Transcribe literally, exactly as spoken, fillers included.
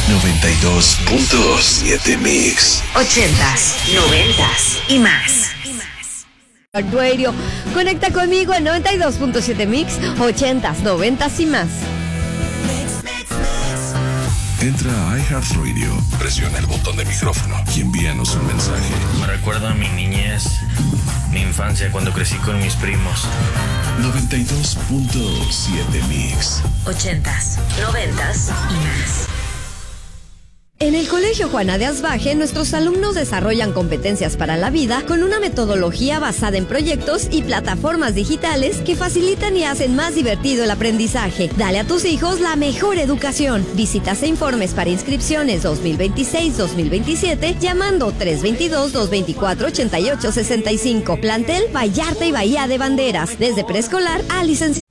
noventa y dos punto siete Mix. Ochentas, noventas y más. Radio. Conecta conmigo en noventa y dos punto siete Mix, ochentas, noventas y más. Entra a iHeartRadio, presiona el botón de micrófono y envíanos un mensaje. Me recuerda a mi niñez, mi infancia cuando crecí con mis primos. noventa y dos punto siete Mix. Ochentas, noventas y más. En el Colegio Juana de Asbaje, nuestros alumnos desarrollan competencias para la vida con una metodología basada en proyectos y plataformas digitales que facilitan y hacen más divertido el aprendizaje. Dale a tus hijos la mejor educación. Visitas e informes para inscripciones dos mil veintiséis dos mil veintisiete llamando tres dos dos, dos dos cuatro, ocho ocho seis cinco. Plantel Vallarta y Bahía de Banderas, desde preescolar a licenciatura.